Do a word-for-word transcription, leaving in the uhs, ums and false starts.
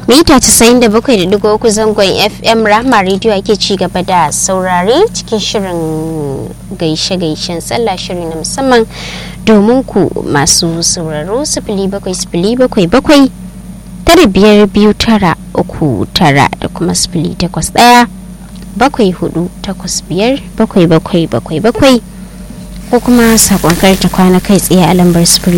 mita casa'in da bakwai da digo uku zangon F M Rahma Radio ake ci gaba da saurare cikin shirin gaishe-gaishen sallah, shiri na musamman domin ku masu sauraro. Sifili bakwai sifili bakwai bakwai tara biyar biyu tara uku tara da kuma sifili takwas ɗaya bakwai hudu takwas biyar bakwai bakwai bakwai bakwai, ko kuma sakon karta kwana kai tsaye a lambar sifili